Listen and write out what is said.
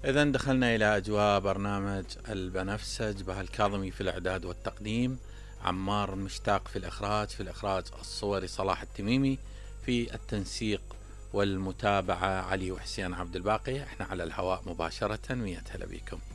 إذن دخلنا إلى أجواء برنامج البنفسج. بها الكاظمي في الإعداد والتقديم، عمار المشتاق في الإخراج الصوري صلاح التميمي، في التنسيق والمتابعة علي وحسين عبد الباقي. احنا على الهواء مباشرة. 100 هلا بكم.